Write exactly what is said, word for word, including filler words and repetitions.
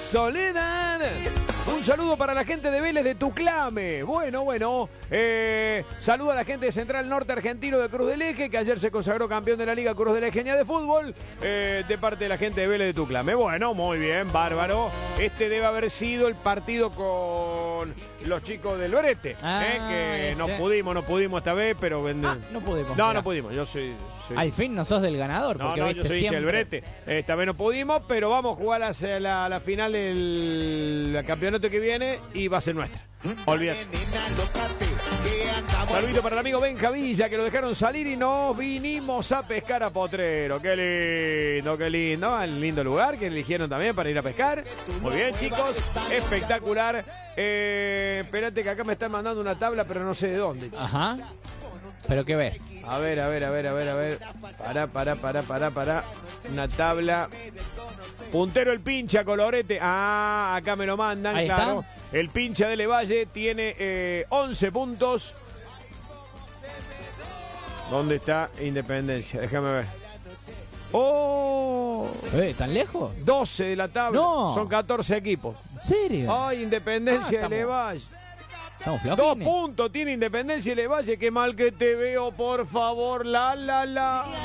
soledad. Un saludo para la gente de Vélez de Tuclame. Bueno, bueno. Eh, saludo a la gente de Central Norte Argentino de Cruz del Eje, que ayer se consagró campeón de la Liga Cruz del Eje de fútbol, eh, de parte de la gente de Vélez de Tuclame. Bueno, muy bien, bárbaro. Este debe haber sido el partido con los chicos del Brete, ah, eh, que ese. no pudimos, no pudimos esta vez, pero... Ah, no pudimos. No, mirá. no pudimos. Yo soy... soy... Al fin no sos del ganador. No, Porque no, viste, yo soy hincha del siempre... Brete. Esta vez no pudimos, pero vamos a jugar hacia la, la final del el campeonato que viene y va a ser nuestra. Olvídate. Saludito para el amigo Benja Villa, que lo dejaron salir y nos vinimos a pescar a Potrero. Qué lindo, qué lindo. Un lindo lugar que eligieron también para ir a pescar. Muy bien, chicos. Espectacular. Eh, espérate que acá me están mandando una tabla, pero no sé de dónde. Ajá. ¿Pero qué ves? A ver, a ver, a ver, a ver, a ver. Pará, pará, pará, pará, pará. Una tabla. Puntero el pincha, Colorete. Ah, acá me lo mandan, Ahí claro. está. El pincha de Levalle tiene eh, once puntos. ¿Dónde está Independencia? Déjame ver. ¡Oh! ¿Eh, ¿Tan lejos? doce de la tabla. No. Son catorce equipos. ¿En serio? ¡Ay, Independencia Ah, de estamos- Levalle! Estamos Dos flojines. puntos tiene Independencia y Levalle. Qué mal que te veo, por favor. La, la, la.